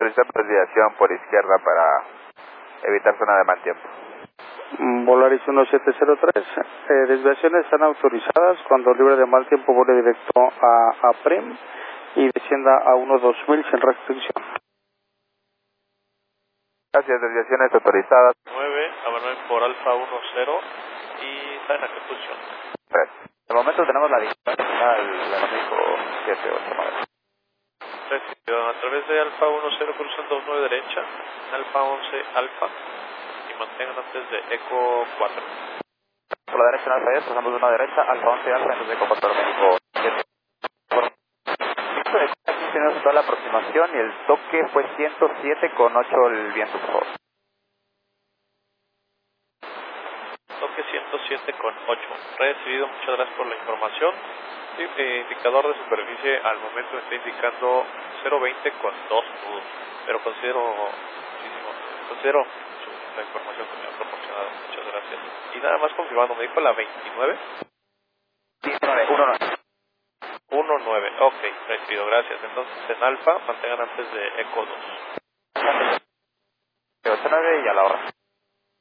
Solicitamos desviación por izquierda para evitar zona de mal tiempo. Volaris 1703, desviaciones están autorizadas cuando libre de mal tiempo vuele directo a PRIM y descienda a 12000 sin restricción. Gracias, desviaciones autorizadas. 9, Avanel por Alfa 10 y ¿saben a qué posición? De momento tenemos la distancia al México 789. Recibido a través de Alfa 10 cruzando 9 derecha, Alfa 11 Alfa y mantengan antes de Eco 4. Por la derecha en Alfa 10, pasamos de una derecha, Alfa 11 Alfa, entonces Eco 4 México 7. Aquí tenemos toda la aproximación y el toque fue 107,8 el viento, por favor. Toque 107,8. Recibido, muchas gracias por la información. Sí, indicador de superficie al momento me está indicando 020 con 2 nudos, pero considero la información que me ha proporcionado. Muchas gracias. Y nada más confirmando, me dijo la 29. 19, ok, recibido, gracias. Entonces en Alfa mantengan antes de Eco 2. 89 y a la hora.